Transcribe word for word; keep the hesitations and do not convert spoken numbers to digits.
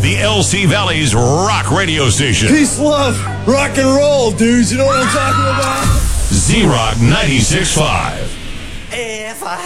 the L C Valley's rock radio station. Peace, love, rock and roll, dudes. You know what I'm talking about? Z-Rock ninety-six point five. If I